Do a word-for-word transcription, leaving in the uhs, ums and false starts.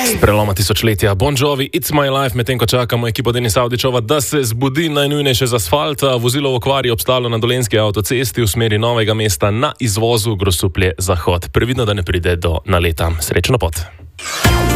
Preloma tisočletja Bon Jovi, It's My Life, medtem ko čakamo ekipo Denisa Avdićova, da se zbudi najnujnejše z asfalta. Vozilo v okvari obstalo na dolenjski avtocesti v smeri Novega mesta na izvozu Grosuplje Zahod. Previdno, da ne pride do naleta. Srečno pot.